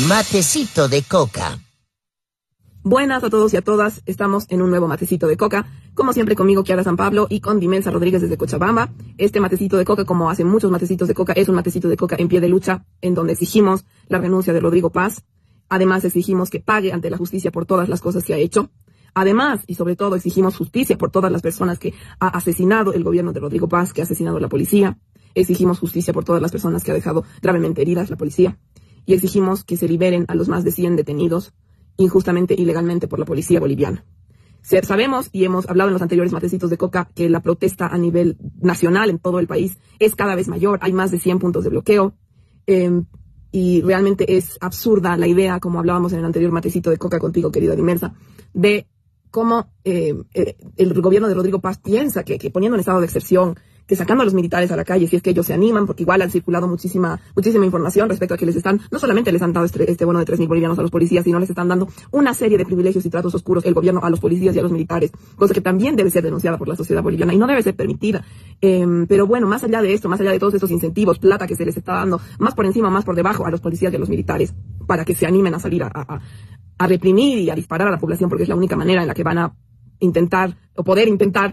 Matecito de coca. Buenas a todos y a todas, estamos en un nuevo matecito de coca, como siempre conmigo Kiara San Pablo y con Dimelsa Rodríguez desde Cochabamba. Este matecito de coca, como hace muchos matecitos de coca, es un matecito de coca en pie de lucha, en donde exigimos la renuncia de Rodrigo Paz. Además exigimos que pague ante la justicia por todas las cosas que ha hecho. Además, y sobre todo, exigimos justicia por todas las personas que ha asesinado el gobierno de Rodrigo Paz, que ha asesinado la policía. Exigimos justicia por todas las personas que ha dejado gravemente heridas la policía. Y exigimos que se liberen a los más de 100 detenidos injustamente, ilegalmente por la policía boliviana. Sabemos, y hemos hablado en los anteriores matecitos de coca, que la protesta a nivel nacional en todo el país es cada vez mayor. Hay más de 100 puntos de bloqueo. Y realmente es absurda la idea, como hablábamos en el anterior matecito de coca contigo, querida Dimelsa, de cómo el gobierno de Rodrigo Paz piensa que poniendo en estado de excepción, que sacando a los militares a la calle, si es que ellos se animan, porque igual han circulado muchísima información respecto a que les están, no solamente les han dado este bono de 3.000 bolivianos a los policías, sino les están dando una serie de privilegios y tratos oscuros el gobierno a los policías y a los militares, cosa que también debe ser denunciada por la sociedad boliviana y no debe ser permitida. Pero bueno, más allá de esto, más allá de todos estos incentivos, plata que se les está dando, más por encima, más por debajo a los policías y a los militares, para que se animen a salir a reprimir y a disparar a la población, porque es la única manera en la que van a intentar, o poder intentar,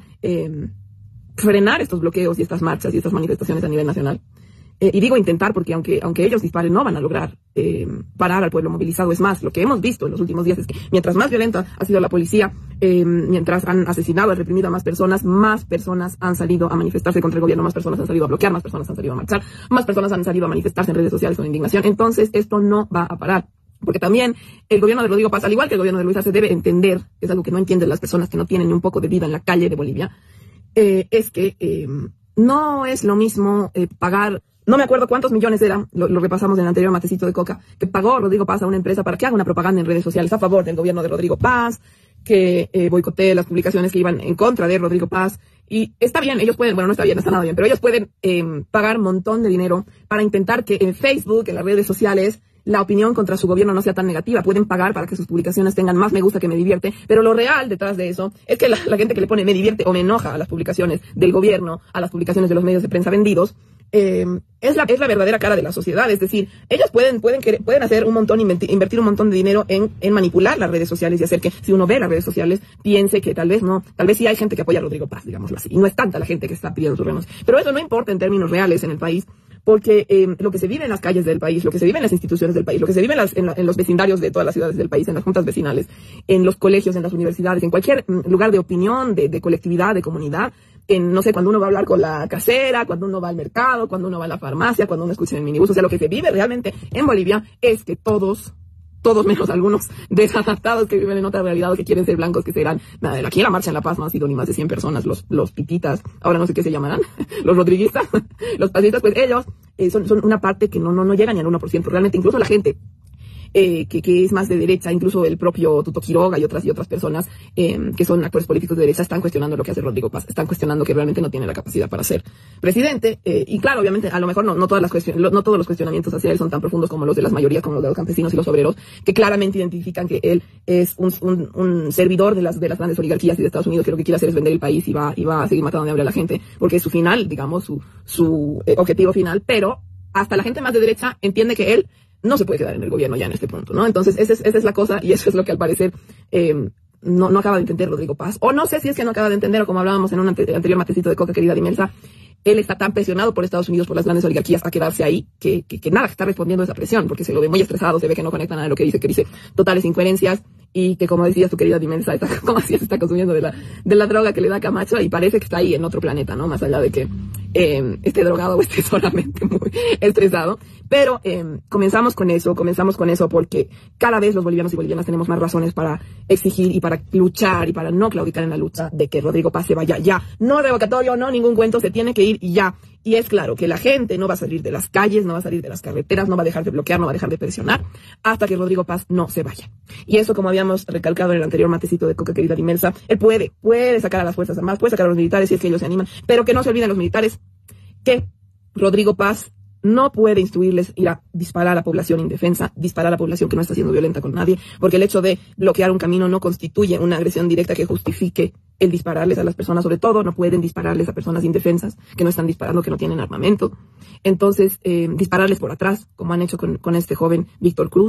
frenar estos bloqueos y estas marchas y estas manifestaciones a nivel nacional. Y digo intentar porque aunque ellos disparen no van a lograr parar al pueblo movilizado. Es más, lo que hemos visto en los últimos días es que mientras más violenta ha sido la policía, mientras han asesinado y reprimido a más personas han salido a manifestarse contra el gobierno, más personas han salido a bloquear, más personas han salido a marchar, más personas han salido a manifestarse en redes sociales con indignación. Entonces esto no va a parar. Porque también el gobierno de Rodrigo Paz, al igual que el gobierno de Luis Arce, debe entender, es algo que no entienden las personas que no tienen ni un poco de vida en la calle de Bolivia, es que no es lo mismo pagar, no me acuerdo cuántos millones eran, lo repasamos en el anterior matecito de coca, que pagó Rodrigo Paz a una empresa para que haga una propaganda en redes sociales a favor del gobierno de Rodrigo Paz, que boicotee las publicaciones que iban en contra de Rodrigo Paz. Y está bien, ellos pueden, bueno, no está bien, no está nada bien, pero ellos pueden pagar un montón de dinero para intentar que en Facebook, en las redes sociales, la opinión contra su gobierno no sea tan negativa. Pueden pagar para que sus publicaciones tengan más me gusta que me divierte, pero lo real detrás de eso es que la gente que le pone me divierte o me enoja a las publicaciones del gobierno, a las publicaciones de los medios de prensa vendidos, es la verdadera cara de la sociedad. Es decir, ellos pueden hacer un montón, invertir un montón de dinero en manipular las redes sociales y hacer que, si uno ve las redes sociales, piense que tal vez sí hay gente que apoya a Rodrigo Paz, digámoslo así, y no es tanta la gente que está pidiendo su renuncia. Pero eso no importa en términos reales en el país, porque lo que se vive en las calles del país, lo que se vive en las instituciones del país, lo que se vive en los vecindarios de todas las ciudades del país, en las juntas vecinales, en los colegios, en las universidades, en cualquier lugar de opinión, de colectividad, de comunidad, no sé, cuando uno va a hablar con la casera, cuando uno va al mercado, cuando uno va a la farmacia, cuando uno escucha en el minibús, o sea, lo que se vive realmente en Bolivia es que todos menos algunos desadaptados que viven en otra realidad o que quieren ser blancos, que serán, nada, aquí en la marcha en La Paz no han sido ni más de 100 personas, los pititas, ahora no sé qué se llamarán, los rodriguistas, los pacistas, pues ellos son una parte que no llegan ni al 1%, realmente incluso la gente que es más de derecha, incluso el propio Tuto Quiroga y otras personas que son actores políticos de derecha están cuestionando lo que hace Rodrigo Paz, están cuestionando que realmente no tiene la capacidad para ser presidente, y claro, obviamente, a lo mejor no todos los cuestionamientos hacia él son tan profundos como los de las mayorías, como los de los campesinos y los obreros, que claramente identifican que él es un servidor de las grandes oligarquías y de Estados Unidos, que lo que quiere hacer es vender el país y va a seguir matando de hambre a la gente, porque es su final, digamos, su objetivo final, pero hasta la gente más de derecha entiende que él no se puede quedar en el gobierno ya en este punto, ¿no? Entonces, esa es la cosa, y eso es lo que al parecer no acaba de entender Rodrigo Paz. O no sé si es que no acaba de entender, o como hablábamos en un anterior matecito de coca, querida Dimelsa, él está tan presionado por Estados Unidos, por las grandes oligarquías, a quedarse ahí, que nada, que está respondiendo a esa presión, porque se lo ve muy estresado, se ve que no conecta nada de lo que dice totales incoherencias, y que, como decías tu querida Dimelsa, se está consumiendo de la droga que le da Camacho, y parece que está ahí en otro planeta, ¿no? Más allá de que esté drogado o esté solamente muy estresado. Pero comenzamos con eso porque cada vez los bolivianos y bolivianas tenemos más razones para exigir y para luchar y para no claudicar en la lucha de que Rodrigo Paz se vaya ya. No revocatorio, no ningún cuento, se tiene que ir y ya. Y es claro que la gente no va a salir de las calles, no va a salir de las carreteras, no va a dejar de bloquear, no va a dejar de presionar hasta que Rodrigo Paz no se vaya. Y eso, como habíamos recalcado en el anterior matecito de coca, querida Dimelsa, él puede sacar a las Fuerzas Armadas, puede sacar a los militares si es que ellos se animan, pero que no se olviden los militares que Rodrigo Paz no puede instruirles ir a disparar a la población indefensa, disparar a la población que no está siendo violenta con nadie, porque el hecho de bloquear un camino no constituye una agresión directa que justifique el dispararles a las personas. Sobre todo, no pueden dispararles a personas indefensas que no están disparando, que no tienen armamento. Entonces, dispararles por atrás, como han hecho con este joven Víctor Cruz,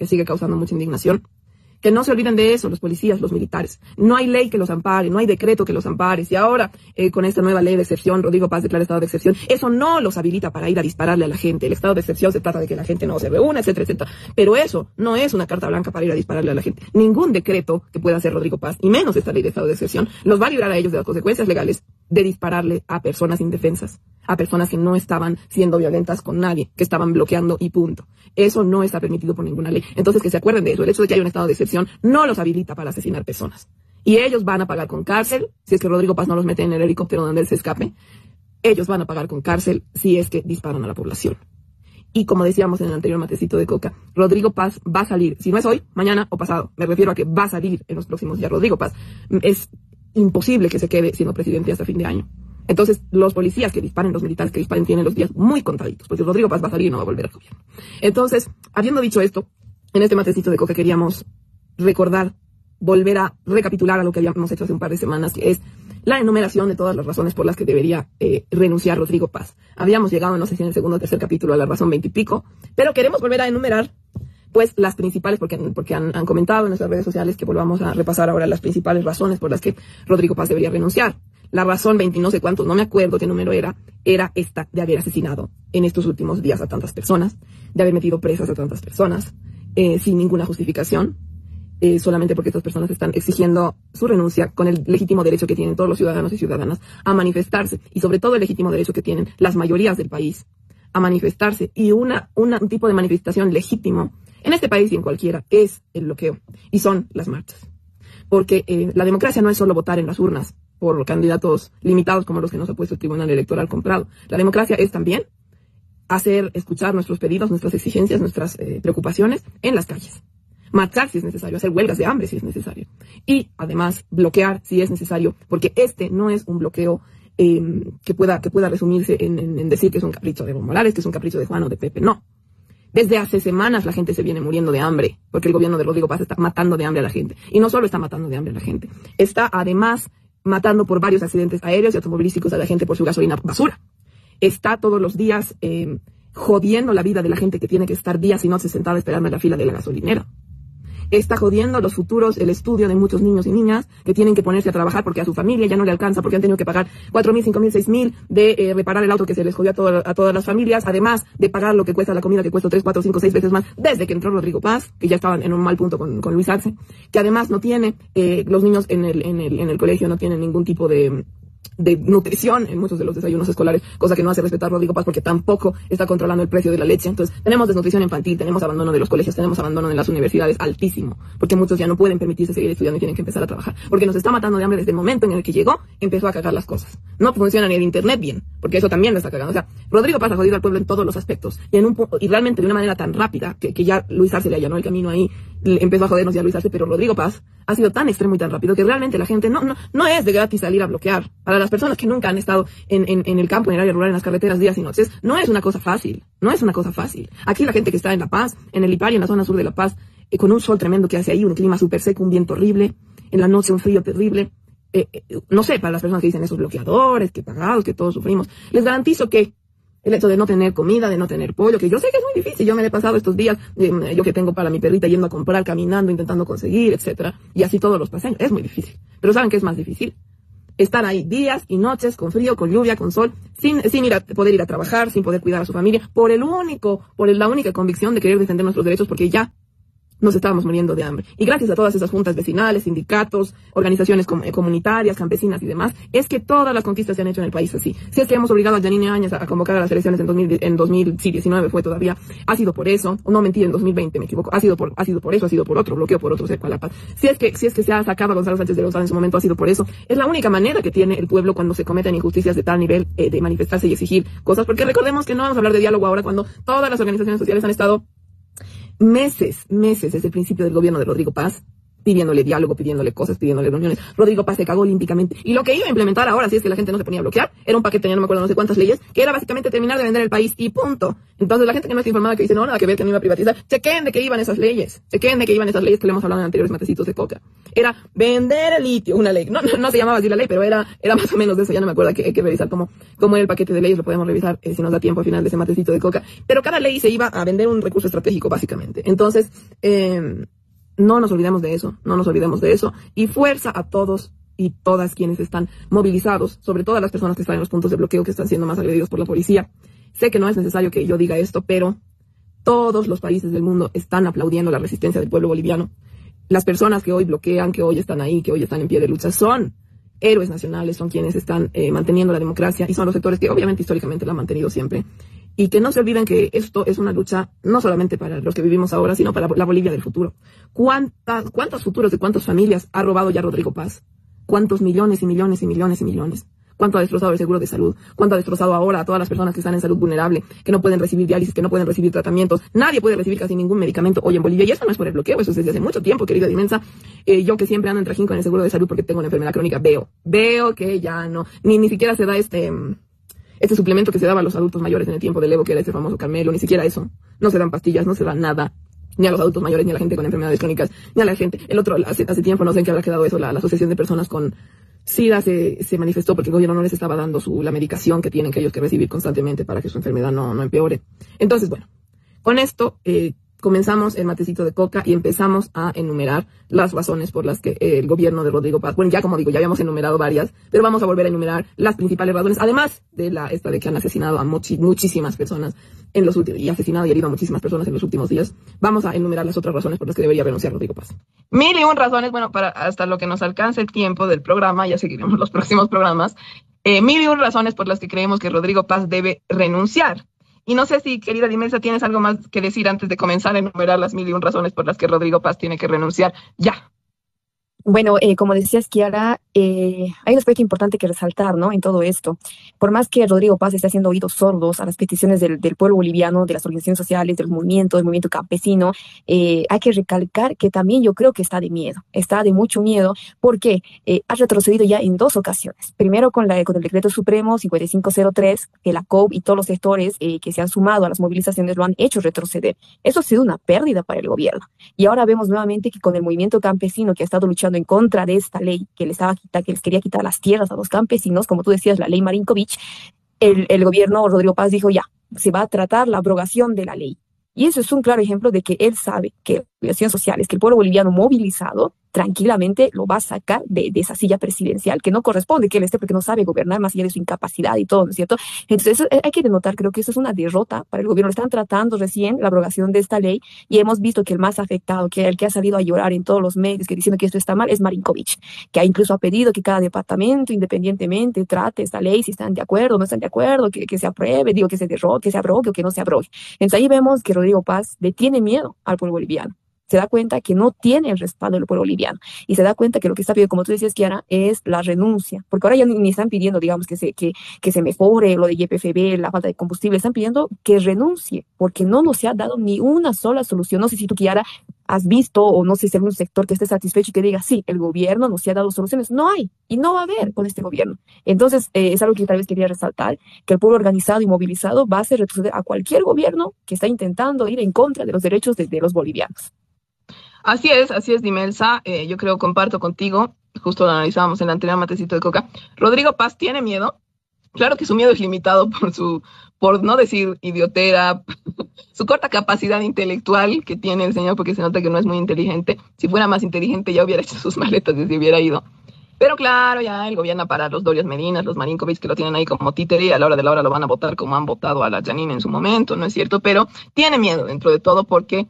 que sigue causando mucha indignación. Que no se olviden de eso, los policías, los militares. No hay ley que los ampare, no hay decreto que los ampare. Y ahora, con esta nueva ley de excepción, Rodrigo Paz declara estado de excepción, eso no los habilita para ir a dispararle a la gente. El estado de excepción se trata de que la gente no se reúna, etcétera, etcétera. Pero eso no es una carta blanca para ir a dispararle a la gente. Ningún decreto que pueda hacer Rodrigo Paz, y menos esta ley de estado de excepción, los va a librar a ellos de las consecuencias legales de dispararle a personas indefensas, a personas que no estaban siendo violentas con nadie, que estaban bloqueando y punto. Eso no está permitido por ninguna ley. Entonces, que se acuerden de eso. El hecho de que haya un estado de excepción no los habilita para asesinar personas. Y ellos van a pagar con cárcel, si es que Rodrigo Paz no los mete en el helicóptero donde él se escape. Ellos van a pagar con cárcel si es que disparan a la población. Y como decíamos en el anterior matecito de coca, Rodrigo Paz va a salir, si no es hoy, mañana o pasado. Me refiero a que va a salir en los próximos días. Rodrigo Paz es imposible que se quede siendo presidente hasta fin de año. Entonces, los policías que disparen, los militares que disparen, tienen los días muy contaditos, porque Rodrigo Paz va a salir y no va a volver al gobierno. Entonces, habiendo dicho esto, en este matecito de coca queríamos recordar, volver a recapitular a lo que habíamos hecho hace un par de semanas, que es la enumeración de todas las razones por las que debería renunciar Rodrigo Paz. Habíamos llegado, no sé si en el segundo o tercer capítulo, a la razón 20 y pico, pero queremos volver a enumerar pues las principales, porque han comentado en nuestras redes sociales que volvamos a repasar ahora las principales razones por las que Rodrigo Paz debería renunciar. La razón 20 y no sé cuántos, no me acuerdo qué número era esta de haber asesinado en estos últimos días a tantas personas, de haber metido presas a tantas personas, sin ninguna justificación, solamente porque estas personas están exigiendo su renuncia con el legítimo derecho que tienen todos los ciudadanos y ciudadanas a manifestarse, y sobre todo el legítimo derecho que tienen las mayorías del país a manifestarse, y un tipo de manifestación legítimo en este país y en cualquiera es el bloqueo, y son las marchas. Porque la democracia no es solo votar en las urnas por candidatos limitados como los que nos ha puesto el Tribunal Electoral comprado. La democracia es también escuchar nuestros pedidos, nuestras exigencias, nuestras preocupaciones en las calles. Marchar si es necesario, hacer huelgas de hambre si es necesario. Y además bloquear si es necesario, porque este no es un bloqueo que pueda resumirse en decir que es un capricho de Evo Morales, que es un capricho de Juan o de Pepe. No. Desde hace semanas la gente se viene muriendo de hambre, porque el gobierno de Rodrigo Paz está matando de hambre a la gente. Y no solo está matando de hambre a la gente, está además matando por varios accidentes aéreos y automovilísticos a la gente por su gasolina basura. Está todos los días jodiendo la vida de la gente que tiene que estar días y noches sentada esperando en la fila de la gasolinera. Está jodiendo los futuros, el estudio de muchos niños y niñas que tienen que ponerse a trabajar porque a su familia ya no le alcanza, porque han tenido que pagar 4.000, 5.000, 6.000 de reparar el auto que se les jodió a todas las familias, además de pagar lo que cuesta la comida, que cuesta 3, 4, 5, 6 veces más desde que entró Rodrigo Paz, que ya estaban en un mal punto con Luis Arce, que además no tiene, los niños en el colegio no tienen ningún tipo de nutrición en muchos de los desayunos escolares, cosa que no hace respetar Rodrigo Paz porque tampoco está controlando el precio de la leche. Entonces tenemos desnutrición infantil, tenemos abandono de los colegios, tenemos abandono de las universidades altísimo, porque muchos ya no pueden permitirse seguir estudiando y tienen que empezar a trabajar, porque nos está matando de hambre desde el momento en el que llegó, empezó a cagar las cosas. No funciona ni el internet bien, porque eso también lo está cagando. O sea, Rodrigo Paz ha jodido al pueblo en todos los aspectos, y realmente de una manera tan rápida que ya Luis Arce le allanó el camino ahí, empezó a jodernos ya Luis Arce, pero Rodrigo Paz ha sido tan extremo y tan rápido que realmente la gente no es de gratis salir a bloquear. Para las personas que nunca han estado en el campo, en el área rural, en las carreteras días y noches, no es una cosa fácil, no es una cosa fácil. Aquí la gente que está en La Paz, en el Lipari, en la zona sur de La Paz, con un sol tremendo que hace ahí, un clima súper seco, un viento horrible, en la noche un frío terrible, no sé, para las personas que dicen esos bloqueadores, que pagados, que todos sufrimos, les garantizo que el hecho de no tener comida, de no tener pollo, que yo sé que es muy difícil, yo me he pasado estos días, yo que tengo para mi perrita yendo a comprar, caminando, intentando conseguir, etcétera, y así todos los paseos, es muy difícil. Pero ¿saben qué es más difícil? Estar ahí días y noches, con frío, con lluvia, con sol, sin poder ir a trabajar, sin poder cuidar a su familia, por la única convicción de querer defender nuestros derechos, porque ya nos estábamos muriendo de hambre. Y gracias a todas esas juntas vecinales, sindicatos, organizaciones comunitarias, campesinas y demás, es que todas las conquistas se han hecho en el país así. Si es que hemos obligado a Yanine Áñez a convocar a las elecciones en 2019 fue todavía, ha sido por eso, no mentira, en 2020 me equivoco, ha sido por eso, ha sido por otro bloqueo, por otro cerco a la paz. Si es que se ha sacado a Gonzalo Sánchez de Lozada en su momento, ha sido por eso. Es la única manera que tiene el pueblo cuando se cometen injusticias de tal nivel de manifestarse y exigir cosas, porque recordemos que no vamos a hablar de diálogo ahora cuando todas las organizaciones sociales han estado meses desde el principio del gobierno de Rodrigo Paz pidiéndole diálogo, pidiéndole cosas, pidiéndole reuniones. Rodrigo Paz se cagó olímpicamente. Y lo que iba a implementar ahora, si es que la gente no se ponía a bloquear, era un paquete, ya no me acuerdo no sé cuántas leyes, que era básicamente terminar de vender el país y punto. Entonces la gente que no está informada, que dice, no, nada que ver, que no iba a privatizar, chequen de qué iban esas leyes. Chequen de qué iban esas leyes que le hemos hablado en anteriores matecitos de coca. Era vender el litio, una ley. No se llamaba así la ley, pero era más o menos de eso. Ya no me acuerdo, hay que revisar cómo era el paquete de leyes, lo podemos revisar si nos da tiempo al final de ese matecito de coca. Pero cada ley se iba a vender un recurso estratégico, básicamente. Entonces, no nos olvidemos de eso, no nos olvidemos de eso. Y fuerza a todos y todas quienes están movilizados, sobre todo a las personas que están en los puntos de bloqueo, que están siendo más agredidos por la policía. Sé que no es necesario que yo diga esto, pero todos los países del mundo están aplaudiendo la resistencia del pueblo boliviano. Las personas que hoy bloquean, que hoy están ahí, que hoy están en pie de lucha, son héroes nacionales, son quienes están manteniendo la democracia y son los sectores que obviamente históricamente la han mantenido siempre. Y que no se olviden que esto es una lucha no solamente para los que vivimos ahora, sino para la Bolivia del futuro. ¿Cuántos futuros de cuántas familias ha robado ya Rodrigo Paz? ¿Cuántos millones y millones y millones y millones? ¿Cuánto ha destrozado el seguro de salud? ¿Cuánto ha destrozado ahora a todas las personas que están en salud vulnerable, que no pueden recibir diálisis, que no pueden recibir tratamientos? Nadie puede recibir casi ningún medicamento hoy en Bolivia. Y eso no es por el bloqueo, eso es desde hace mucho tiempo, querida Dimensa. Yo que siempre ando en trajín con el seguro de salud porque tengo una enfermedad crónica, veo que ya no, ni siquiera se da este suplemento que se daba a los adultos mayores en el tiempo del Evo, que era ese famoso Carmelo, ni siquiera eso. No se dan pastillas, no se da nada. Ni a los adultos mayores, ni a la gente con enfermedades crónicas, ni a la gente. Hace tiempo, no sé en qué habrá quedado eso, la Asociación de Personas con SIDA se manifestó porque el gobierno no les estaba dando la medicación que tienen que ellos que recibir constantemente para que su enfermedad no empeore. Entonces, bueno, con esto comenzamos el matecito de coca y empezamos a enumerar las razones por las que el gobierno de Rodrigo Paz, bueno, ya como digo, ya habíamos enumerado varias, pero vamos a volver a enumerar las principales razones, además de esta de que han asesinado a muchísimas personas en los últimos, y asesinado y herido a muchísimas personas en los últimos días. Vamos a enumerar las otras razones por las que debería renunciar Rodrigo Paz. 1001 razones, bueno, para hasta lo que nos alcance el tiempo del programa, ya seguiremos los próximos programas, 1001 razones por las que creemos que Rodrigo Paz debe renunciar. Y no sé si, querida Dimensa, tienes algo más que decir antes de comenzar a enumerar las 1001 razones por las que Rodrigo Paz tiene que renunciar. Ya. Bueno, como decías, Kiara, hay un aspecto importante que resaltar, ¿no? En todo esto. Por más que Rodrigo Paz esté haciendo oídos sordos a las peticiones del pueblo boliviano, de las organizaciones sociales, del movimiento campesino, hay que recalcar que también yo creo que está de miedo, está de mucho miedo, porque ha retrocedido ya en dos ocasiones. Primero con el decreto supremo 5503, que la COP y todos los sectores que se han sumado a las movilizaciones lo han hecho retroceder. Eso ha sido una pérdida para el gobierno. Y ahora vemos nuevamente que con el movimiento campesino que ha estado luchando en contra de esta ley que les quería quitar las tierras a los campesinos, como tú decías, la ley Marinkovic, el gobierno Rodrigo Paz dijo ya, se va a tratar la abrogación de la ley. Y eso es un claro ejemplo de que él sabe que organizaciones sociales, que el pueblo boliviano movilizado tranquilamente lo va a sacar de esa silla presidencial que no corresponde que él esté porque no sabe gobernar más allá de su incapacidad y todo, ¿no es cierto? Entonces eso, hay que denotar, creo que eso es una derrota para el gobierno. Están tratando recién la abrogación de esta ley y hemos visto que el más afectado, que el que ha salido a llorar en todos los medios que diciendo que esto está mal, es Marinkovic, que incluso ha pedido que cada departamento independientemente trate esta ley, si están de acuerdo o no están de acuerdo, que se apruebe, que se derroque, que se abrogue o que no se abrogue. Entonces ahí vemos que Rodrigo Paz le tiene miedo al pueblo boliviano. Se da cuenta que no tiene el respaldo del pueblo boliviano y se da cuenta que lo que está pidiendo, como tú decías, Kiara, es la renuncia, porque ahora ya ni están pidiendo, digamos, que se mejore lo de YPFB, la falta de combustible, están pidiendo que renuncie, porque no nos ha dado ni una sola solución. No sé si tú, Kiara, has visto o no sé si hay un sector que esté satisfecho y que diga, sí, el gobierno nos ha dado soluciones. No hay y no va a haber con este gobierno. Entonces, es algo que tal vez quería resaltar, que el pueblo organizado y movilizado va a hacer retroceder a cualquier gobierno que está intentando ir en contra de los derechos de los bolivianos. Así es, Dimelsa. Yo creo, comparto contigo, justo lo analizábamos en el anterior matecito de coca. Rodrigo Paz tiene miedo. Claro que su miedo es limitado por no decir idiotera, su corta capacidad intelectual que tiene el señor, porque se nota que no es muy inteligente. Si fuera más inteligente ya hubiera hecho sus maletas y se hubiera ido. Pero claro, ya el gobierno para los Dorias Medinas, los Marinkovic, que lo tienen ahí como títere, y a la hora de la hora lo van a votar como han votado a la Janine en su momento, ¿no es cierto? Pero tiene miedo dentro de todo porque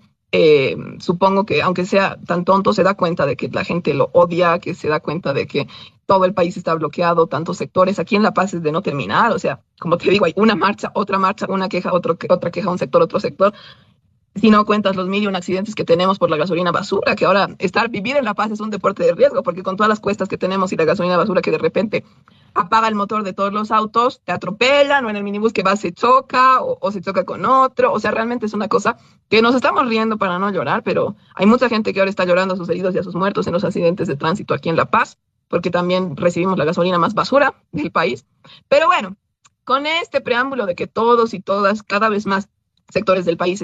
supongo que aunque sea tan tonto se da cuenta de que la gente lo odia, que se da cuenta de que todo el país está bloqueado, tantos sectores. Aquí en La Paz es de no terminar, o sea, como te digo, hay una marcha, otra marcha, una queja, otra queja, un sector, otro sector. Si no cuentas los 1.000 y un accidentes que tenemos por la gasolina basura, que ahora vivir en La Paz es un deporte de riesgo, porque con todas las cuestas que tenemos y la gasolina basura que de repente apaga el motor de todos los autos, te atropellan, o en el minibús que va se choca, o se choca con otro. O sea, realmente es una cosa que nos estamos riendo para no llorar, pero hay mucha gente que ahora está llorando a sus heridos y a sus muertos en los accidentes de tránsito aquí en La Paz, porque también recibimos la gasolina más basura del país. Pero bueno, con este preámbulo de que todos y todas, cada vez más sectores del país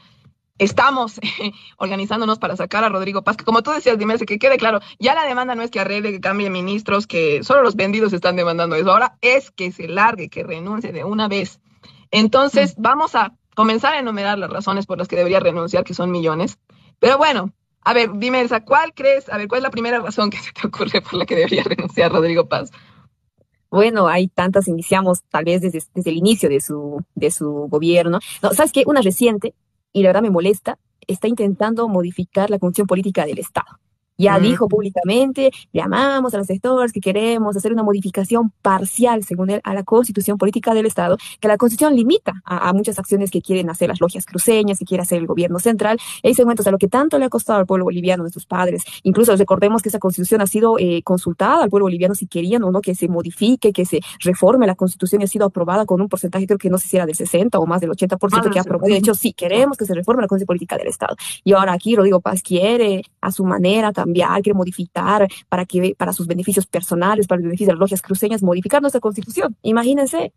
estamos organizándonos para sacar a Rodrigo Paz, que como tú decías, dime, que quede claro, ya la demanda no es que arregle, que cambie ministros, que solo los vendidos están demandando eso, ahora es que se largue, que renuncie de una vez. Entonces, vamos a comenzar a enumerar las razones por las que debería renunciar, que son millones. Pero bueno, a ver, dime, Elsa, ¿cuál es la primera razón que se te ocurre por la que debería renunciar Rodrigo Paz? Bueno, hay tantas, iniciamos tal vez desde el inicio de su gobierno. No, ¿sabes qué? Una reciente, y la verdad me molesta, está intentando modificar la constitución política del Estado. Ya dijo públicamente, llamamos a los sectores que queremos hacer una modificación parcial, según él, a la constitución política del Estado, que la constitución limita a muchas acciones que quieren hacer las logias cruceñas, que quiere hacer el gobierno central. Y ahí se encuentra, o sea, lo que tanto le ha costado al pueblo boliviano, a nuestros padres. Incluso recordemos que esa constitución ha sido consultada al pueblo boliviano si querían o no que se modifique, que se reforme la constitución, y ha sido aprobada con un porcentaje, creo que no sé si era del 60 o más del 80% que ha aprobado. Y de hecho, sí, queremos que se reforme la constitución política del Estado. Y ahora aquí Rodrigo Paz quiere, a su manera, cambiar, quiere modificar para sus beneficios personales, para el beneficio de las logias cruceñas, modificar nuestra constitución. Imagínense,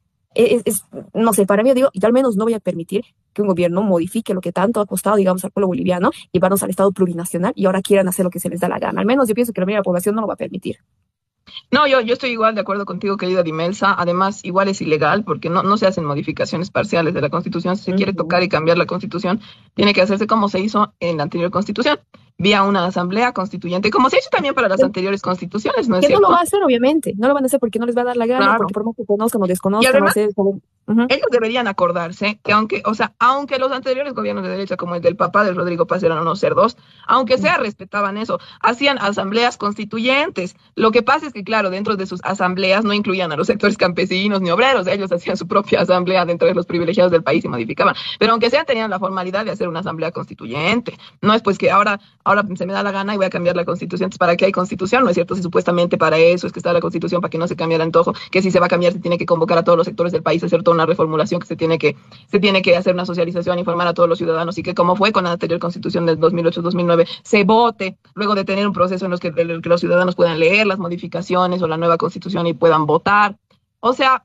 no sé, para mí, digo, yo al menos no voy a permitir que un gobierno modifique lo que tanto ha costado, digamos, al pueblo boliviano, llevarnos al Estado plurinacional, y ahora quieran hacer lo que se les da la gana. Al menos yo pienso que la mayoría de la población no lo va a permitir. No, yo estoy igual de acuerdo contigo, querida Dimelsa. Además, igual es ilegal porque no se hacen modificaciones parciales de la Constitución. Si se quiere tocar y cambiar la Constitución, tiene que hacerse como se hizo en la anterior Constitución, vía una asamblea constituyente, como se ha hecho también para las anteriores constituciones, ¿no es Que no cierto? lo va a hacer, obviamente. No lo van a hacer porque no les va a dar la gana, Claro. porque por más que conozcan o Y desconozcan, además, va a ser como... ellos deberían acordarse que aunque los anteriores gobiernos de derecha, como el del papá de Rodrigo Paz, eran unos cerdos, aunque sea respetaban eso, hacían asambleas constituyentes. Lo que pasa es que, claro, dentro de sus asambleas no incluían a los sectores campesinos ni obreros, ellos hacían su propia asamblea dentro de los privilegiados del país y modificaban. Pero aunque sea, tenían la formalidad de hacer una asamblea constituyente. No es pues que ahora se me da la gana y voy a cambiar la constitución. Entonces, ¿para qué hay constitución? ¿No es cierto? Si supuestamente para eso es que está la constitución, para que no se cambie el antojo, que si se va a cambiar se tiene que convocar a todos los sectores del país, hacer toda una reformulación, que se tiene que hacer una socialización, informar a todos los ciudadanos, y que como fue con la anterior constitución del 2008-2009, se vote luego de tener un proceso en el que los ciudadanos puedan leer las modificaciones o la nueva constitución y puedan votar. O sea,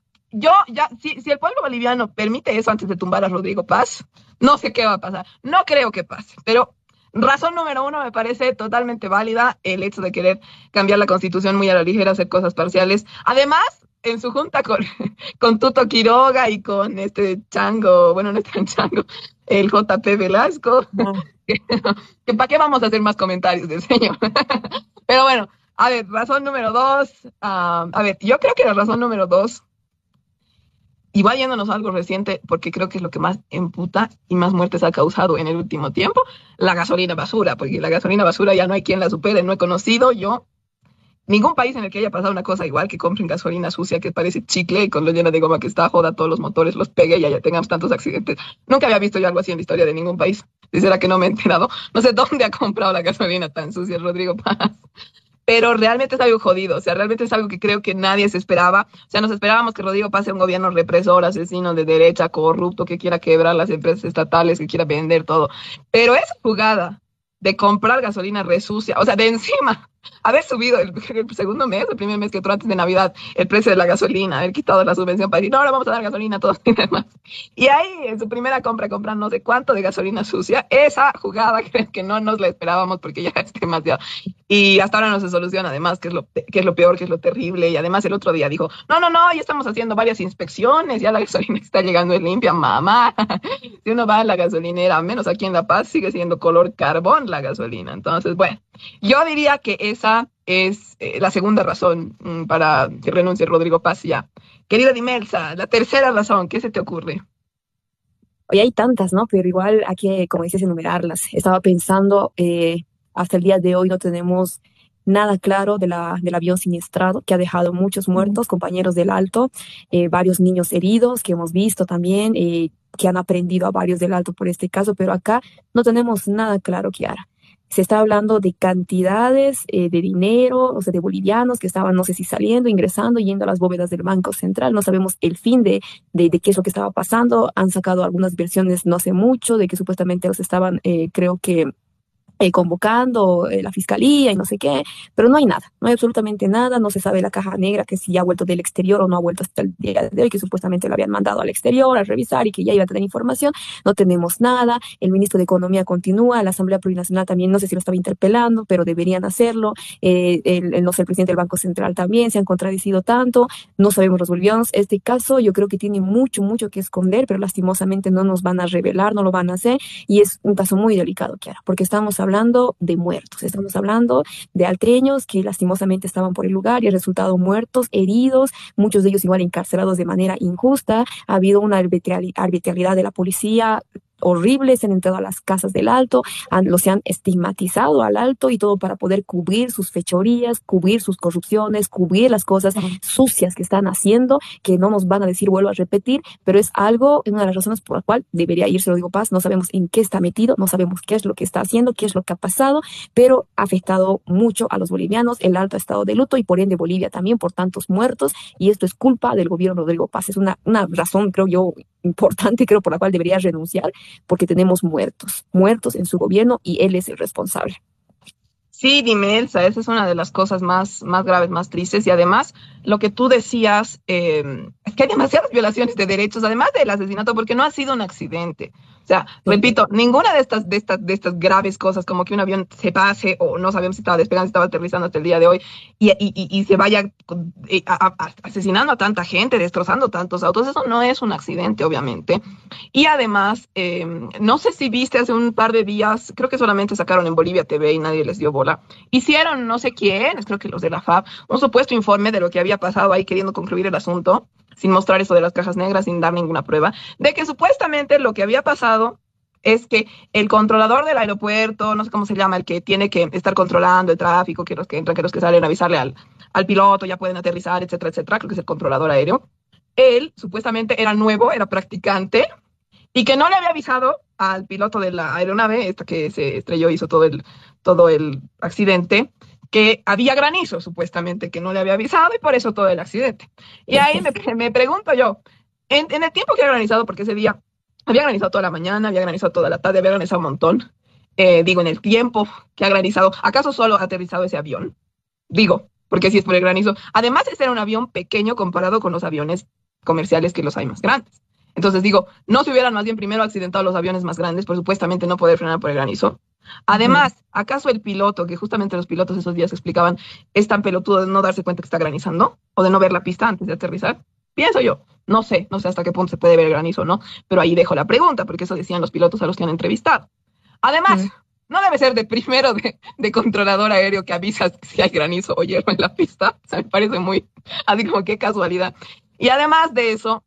si el pueblo boliviano permite eso antes de tumbar a Rodrigo Paz, no sé qué va a pasar. No creo que pase, pero razón número uno, me parece totalmente válida el hecho de querer cambiar la constitución muy a la ligera, hacer cosas parciales. Además, en su junta con Tuto Quiroga y con este chango, bueno, no es tan chango, el JP Velasco, que para qué vamos a hacer más comentarios del señor. Pero bueno, a ver, razón número dos, yo creo que la razón número dos, igual yéndonos a algo reciente, porque creo que es lo que más emputa y más muertes ha causado en el último tiempo, la gasolina basura, porque la gasolina basura ya no hay quien la supere. No he conocido yo ningún país en el que haya pasado una cosa igual, que compren gasolina sucia que parece chicle, con lo llena de goma que está, joda todos los motores, los pegue y ya tengamos tantos accidentes. Nunca había visto yo algo así en la historia de ningún país. Si será que no me he enterado. No sé dónde ha comprado la gasolina tan sucia Rodrigo Paz. Pero realmente es algo jodido, o sea, realmente es algo que creo que nadie se esperaba. O sea, nos esperábamos que Rodrigo pase un gobierno represor, asesino de derecha, corrupto, que quiera quebrar las empresas estatales, que quiera vender todo. Pero esa jugada de comprar gasolina resucia, o sea, de encima haber subido el segundo mes, el primer mes que entró antes de Navidad, el precio de la gasolina, haber quitado la subvención para decir, no, ahora vamos a dar gasolina a todos y demás. Y ahí, en su primera compra, compran no sé cuánto de gasolina sucia. Esa jugada creo que no nos la esperábamos, porque ya es demasiado. Y hasta ahora no se soluciona, además, que es lo peor, que es lo terrible. Y además el otro día dijo, no, ya estamos haciendo varias inspecciones, ya la gasolina está llegando limpia, mamá. Si uno va a la gasolinera, al menos aquí en La Paz, sigue siendo color carbón la gasolina. Entonces, bueno, yo diría que esa es la segunda razón para que renuncie Rodrigo Paz ya. Querida Dimelsa, la tercera razón, ¿qué se te ocurre? Hoy hay tantas, ¿no? Pero igual hay que, como dices, enumerarlas. Estaba pensando, hasta el día de hoy no tenemos nada claro del avión siniestrado, que ha dejado muchos muertos, compañeros del Alto, varios niños heridos que hemos visto también, que han aprendido a varios del Alto por este caso, pero acá no tenemos nada claro, Kiara. Se está hablando de cantidades de dinero, o sea, de bolivianos que estaban, no sé si saliendo, ingresando, yendo a las bóvedas del Banco Central. No sabemos el fin de qué es lo que estaba pasando. Han sacado algunas versiones no hace mucho de que supuestamente los estaban, creo que convocando la fiscalía y no sé qué, pero no hay nada, no hay absolutamente nada, no se sabe la caja negra que si ya ha vuelto del exterior o no ha vuelto hasta el día de hoy, que supuestamente lo habían mandado al exterior a revisar y que ya iba a tener información, no tenemos nada, el ministro de Economía continúa, la Asamblea Plurinacional también, no sé si lo estaba interpelando, pero deberían hacerlo, no sé, el presidente del Banco Central también se han contradecido tanto, no sabemos los bolivianos, este caso yo creo que tiene mucho, mucho que esconder, pero lastimosamente no nos van a revelar, no lo van a hacer, y es un caso muy delicado, Kiara, porque estamos hablando de muertos, estamos hablando de alteños que lastimosamente estaban por el lugar y han resultado muertos, heridos, muchos de ellos igual encarcelados de manera injusta. Ha habido una arbitrariedad de la policía horrible, se han entrado a las casas del Alto, se han estigmatizado al Alto y todo para poder cubrir sus fechorías, cubrir sus corrupciones, cubrir las cosas sucias que están haciendo, que no nos van a decir, vuelvo a repetir, pero es algo, una de las razones por la cual debería irse Rodrigo Paz. No sabemos en qué está metido, no sabemos qué es lo que está haciendo, qué es lo que ha pasado, pero ha afectado mucho a los bolivianos. El Alto ha estado de luto y por ende Bolivia también por tantos muertos, y esto es culpa del gobierno de Rodrigo Paz. Es una razón, creo yo, importante, creo, por la cual debería renunciar, porque tenemos muertos en su gobierno y él es el responsable. Sí, dime, Elsa, esa es una de las cosas más graves, más tristes. Y además, lo que tú decías, es que hay demasiadas violaciones de derechos, además del asesinato, porque no ha sido un accidente. O sea, repito, ninguna de estas graves cosas, como que un avión se pase, o no sabemos si estaba despegando, si estaba aterrizando hasta el día de hoy, y se vaya asesinando a tanta gente, destrozando tantos autos, eso no es un accidente, obviamente. Y además, no sé si viste hace un par de días, creo que solamente sacaron en Bolivia TV y nadie les dio bola. Hicieron no sé quiénes, creo que los de la FAB, un supuesto informe de lo que había pasado ahí queriendo concluir el asunto, sin mostrar eso de las cajas negras, sin dar ninguna prueba, de que supuestamente lo que había pasado es que el controlador del aeropuerto, no sé cómo se llama, el que tiene que estar controlando el tráfico, que los que entran, que los que salen, avisarle al piloto, ya pueden aterrizar, etcétera, etcétera, creo que es el controlador aéreo. Él supuestamente era nuevo, era practicante, y que no le había avisado al piloto de la aeronave, esta que se estrelló, hizo todo el accidente, que había granizo, supuestamente, que no le había avisado, y por eso todo el accidente. Y ahí me pregunto yo, en el tiempo que había granizado, porque ese día había granizado toda la mañana, había granizado toda la tarde, había granizado un montón, digo, en el tiempo que ha granizado, ¿acaso solo ha aterrizado ese avión? Digo, porque si es por el granizo. Además, ese era un avión pequeño comparado con los aviones comerciales que los hay más grandes. Entonces digo, ¿no se hubieran más bien primero accidentado los aviones más grandes por supuestamente no poder frenar por el granizo? Además, ¿acaso el piloto, que justamente los pilotos esos días explicaban, es tan pelotudo de no darse cuenta que está granizando o de no ver la pista antes de aterrizar? Pienso yo, no sé hasta qué punto se puede ver el granizo o no, pero ahí dejo la pregunta, porque eso decían los pilotos a los que han entrevistado. Además, no debe ser de primero de controlador aéreo que avisas si hay granizo o hielo en la pista. O sea, me parece muy, así como qué casualidad. Y además de eso,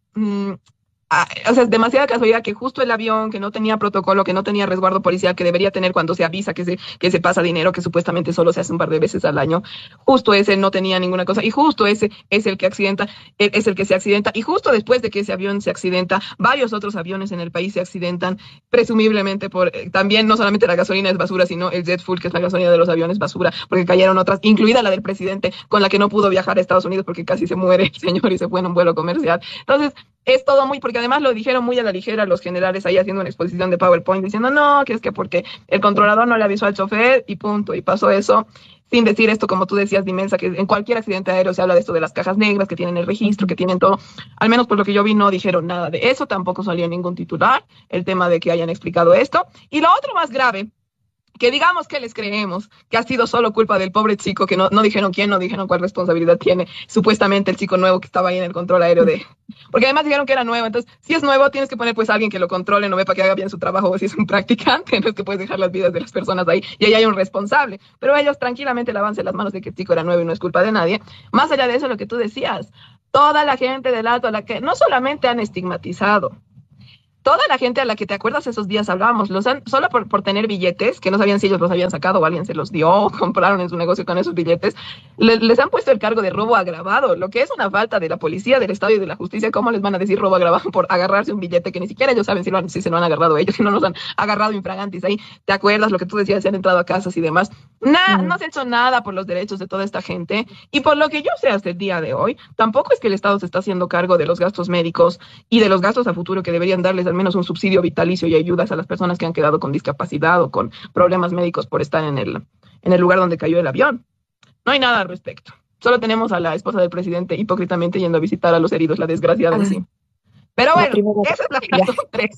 o sea, es demasiada casualidad que justo el avión que no tenía protocolo, que no tenía resguardo policial que debería tener cuando se avisa que se pasa dinero, que supuestamente solo se hace un par de veces al año, justo ese no tenía ninguna cosa, y justo ese es el que accidenta, es el que se accidenta, y justo después de que ese avión se accidenta, varios otros aviones en el país se accidentan, presumiblemente por, también no solamente la gasolina es basura, sino el jet fuel, que es la gasolina de los aviones, basura, porque cayeron otras, incluida la del presidente, con la que no pudo viajar a Estados Unidos porque casi se muere el señor y se fue en un vuelo comercial. Entonces, es todo muy, porque además lo dijeron muy a la ligera los generales ahí haciendo una exposición de PowerPoint diciendo, no, que es que porque el controlador no le avisó al chofer y punto, y pasó eso, sin decir esto, como tú decías, Dimensa, que en cualquier accidente aéreo se habla de esto de las cajas negras, que tienen el registro, que tienen todo. Al menos por lo que yo vi no dijeron nada de eso, tampoco salió ningún titular, el tema de que hayan explicado esto. Y lo otro más grave, que digamos que les creemos, que ha sido solo culpa del pobre chico, que no dijeron quién, no dijeron cuál responsabilidad tiene, supuestamente el chico nuevo que estaba ahí en el control aéreo porque además dijeron que era nuevo, entonces si es nuevo tienes que poner pues a alguien que lo controle, no ve para que haga bien su trabajo, o si es un practicante, no es que puedes dejar las vidas de las personas ahí, y ahí hay un responsable, pero ellos tranquilamente lavanse las manos de que el chico era nuevo y no es culpa de nadie. Más allá de eso, lo que tú decías, toda la gente del Alto, a la que no solamente han estigmatizado, toda la gente a la que te acuerdas esos días hablábamos, solo por tener billetes, que no sabían si ellos los habían sacado o alguien se los dio o compraron en su negocio con esos billetes, les han puesto el cargo de robo agravado, lo que es una falta de la policía, del Estado y de la justicia. ¿Cómo les van a decir robo agravado por agarrarse un billete que ni siquiera ellos saben si se lo han agarrado ellos, si no los han agarrado infragantis ahí? ¿Te acuerdas lo que tú decías? Se han entrado a casas y demás. No se ha hecho nada por los derechos de toda esta gente, y por lo que yo sé hasta el día de hoy, tampoco es que el Estado se está haciendo cargo de los gastos médicos y de los gastos a futuro que deberían darles al menos un subsidio vitalicio y ayudas a las personas que han quedado con discapacidad o con problemas médicos por estar en el lugar donde cayó el avión. No hay nada al respecto. Solo tenemos a la esposa del presidente hipócritamente yendo a visitar a los heridos, la desgraciada de sí. Pero bueno, esa es la razón 3.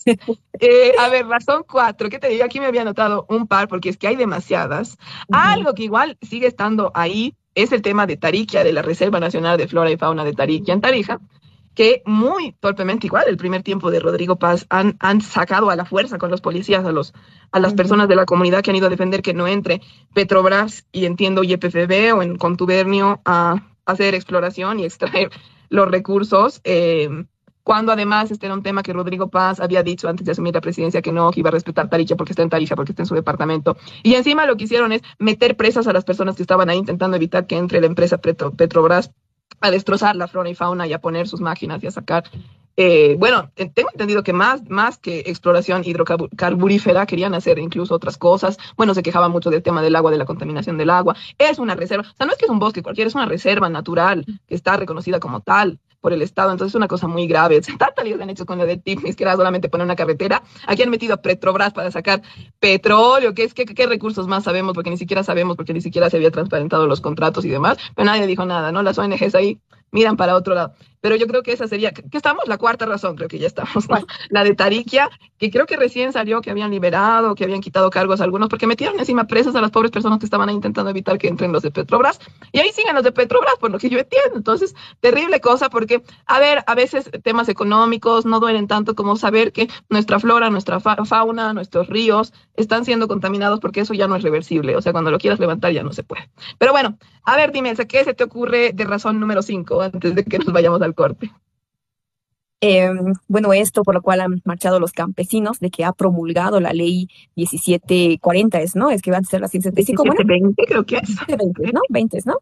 A ver, razón 4, ¿qué te digo? Aquí me había anotado un par porque es que hay demasiadas. Algo que igual sigue estando ahí es el tema de Tariquia, de la Reserva Nacional de Flora y Fauna de Tariquia en Tarija, que muy torpemente, igual el primer tiempo de Rodrigo Paz, han sacado a la fuerza con los policías a las personas de la comunidad que han ido a defender que no entre Petrobras y entiendo YPFB o en contubernio a hacer exploración y extraer los recursos, cuando además este era un tema que Rodrigo Paz había dicho antes de asumir la presidencia que no, que iba a respetar Tarija porque está en Tarija, porque está en su departamento. Y encima lo que hicieron es meter presas a las personas que estaban ahí intentando evitar que entre la empresa Petrobras a destrozar la flora y fauna y a poner sus máquinas y a sacar. Bueno, tengo entendido que más que exploración hidrocarburífera querían hacer incluso otras cosas. Bueno, se quejaban mucho del tema del agua, de la contaminación del agua. Es una reserva, o sea, no es que es un bosque cualquiera, es una reserva natural que está reconocida como tal por el Estado. Entonces es una cosa muy grave. Tanta líos han hecho con lo de Tipnis, que era solamente poner una carretera. Aquí han metido a Petrobras para sacar petróleo. ¿Qué recursos más sabemos? Porque ni siquiera se había transparentado los contratos y demás. Pero nadie dijo nada, ¿no? Las ONGs ahí miran para otro lado. Pero yo creo que esa sería, ¿qué estamos? La cuarta razón, creo que ya estamos, ¿no? La de Tariquia, que creo que recién salió, que habían liberado, que habían quitado cargos a algunos, porque metieron encima presas a las pobres personas que estaban ahí intentando evitar que entren los de Petrobras, y ahí siguen los de Petrobras, por lo que yo entiendo. Entonces, terrible cosa, porque, a ver, a veces temas económicos no duelen tanto como saber que nuestra flora, nuestra fauna, nuestros ríos están siendo contaminados, porque eso ya no es reversible. O sea, cuando lo quieras levantar ya no se puede. Pero bueno, a ver, dime, ¿qué se te ocurre de razón número 5 antes de que nos vayamos al corte? Bueno, esto por lo cual han marchado los campesinos, de que ha promulgado la ley 1740, ¿no? Es que va a ser la 165, 1720, creo que es. 1720, ¿no? 20, ¿no?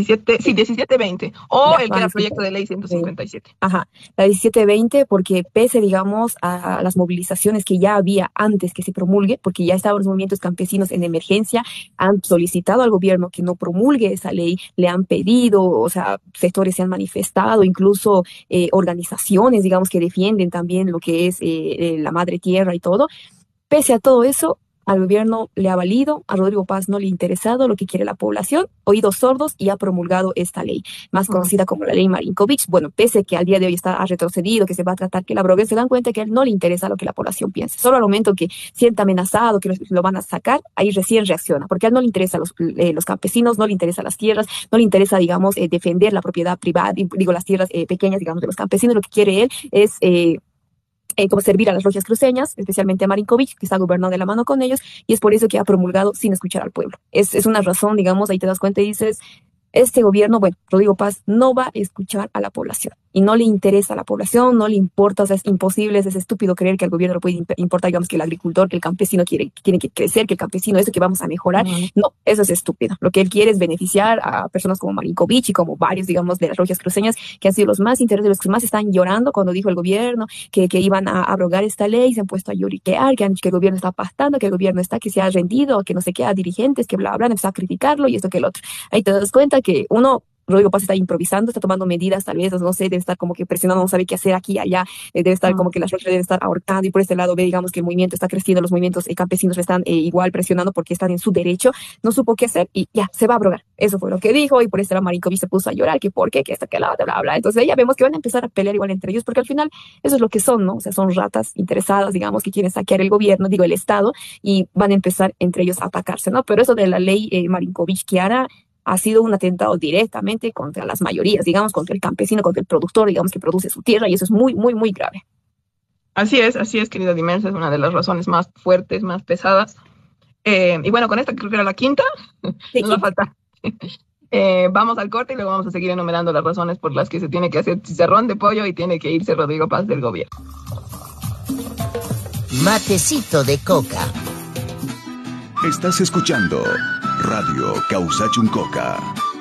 1720. O Ya, el que era proyecto de ley 157. Ajá, la 1720, porque pese, digamos, a las movilizaciones que ya había antes que se promulgue, porque ya estaban los movimientos campesinos en emergencia, han solicitado al gobierno que no promulgue esa ley, le han pedido, o sea, sectores se han manifestado, incluso organizaciones, digamos, que defienden también lo que es la madre tierra y todo. Pese a todo eso, al gobierno le ha valido, a Rodrigo Paz no le ha interesado lo que quiere la población, oídos sordos, y ha promulgado esta ley, más conocida como la ley Marinkovic. Bueno, pese a que al día de hoy ha retrocedido, que se va a tratar que la abroguen, se dan cuenta que a él no le interesa lo que la población piense. Solo al momento que sienta amenazado, que lo van a sacar, ahí recién reacciona, porque a él no le interesa los campesinos, no le interesa las tierras, no le interesa, digamos, defender la propiedad privada, digo, las tierras pequeñas, digamos, de los campesinos. Lo que quiere él es como servir a las logias cruceñas, especialmente a Marinkovic, que está gobernando de la mano con ellos, y es por eso que ha promulgado sin escuchar al pueblo. Es una razón, digamos, ahí te das cuenta y dices, este gobierno, bueno, Rodrigo Paz no va a escuchar a la población y no le interesa a la población, no le importa. O sea, es imposible, es estúpido creer que al gobierno le puede importar, digamos, que el agricultor, que el campesino tiene que crecer, que el campesino, eso que vamos a mejorar. No, eso es estúpido. Lo que él quiere es beneficiar a personas como Marinkovic y como varios, digamos, de las logias cruceñas, que han sido los más interesados, los que más están llorando cuando dijo el gobierno que iban a abrogar esta ley. Se han puesto a lloriquear, que el gobierno está pastando, que el gobierno que se ha rendido, que no sé qué, a dirigentes, que bla, bla, empezó a criticarlo y esto que el otro. Ahí te das cuenta que uno, Rodrigo Paz, está improvisando, está tomando medidas, tal vez, no sé, debe estar como que presionando, no sabe qué hacer aquí, allá, debe estar como que las logias deben estar ahorcando, y por este lado ve, digamos, que el movimiento está creciendo, los movimientos campesinos están igual presionando porque están en su derecho, no supo qué hacer y ya, se va a abrogar. Eso fue lo que dijo, y por este lado Marinkovic se puso a llorar, que por qué, que esto, que la bla, bla. Entonces ya vemos que van a empezar a pelear igual entre ellos, porque al final eso es lo que son, ¿no? O sea, son ratas interesadas, digamos, que quieren saquear el gobierno, digo, el Estado, y van a empezar entre ellos a atacarse, ¿no? Pero eso de la ley Marinkovic-Chiara ha sido un atentado directamente contra las mayorías, digamos, contra el campesino, contra el productor, digamos, que produce su tierra, y eso es muy, muy, muy grave. Así es, querida Dimensa, es una de las razones más fuertes, más pesadas. Y bueno, con esta creo que era la quinta, Sí, nos va a faltar. Vamos al corte y luego vamos a seguir enumerando las razones por las que se tiene que hacer chicharrón de pollo y tiene que irse Rodrigo Paz del gobierno. Matecito de coca. Estás escuchando Radio Causachun Coca.